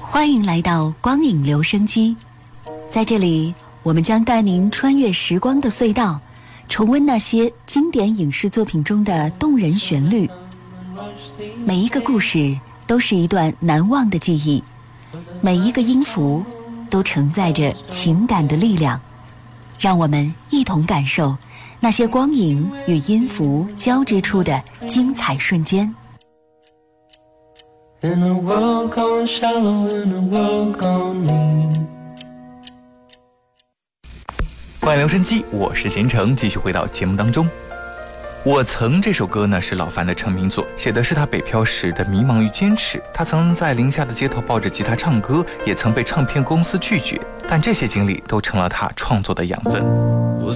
欢迎来到光影留声机，在这里我们将带您穿越时光的隧道，重温那些经典影视作品中的动人旋律。每一个故事都是一段难忘的记忆，每一个音符都承载着情感的力量。让我们一同感受那些光影与音符交织出的精彩瞬间。 In a world gone shallow, in a world gone mean。 欢迎留声机，我是贤成，继续回到节目当中。我曾这首歌呢是老樊的成名作，写的是他北漂时的迷茫与坚持。他曾在宁夏的街头抱着吉他唱歌，也曾被唱片公司拒绝，但这些经历都成了他创作的养分。 我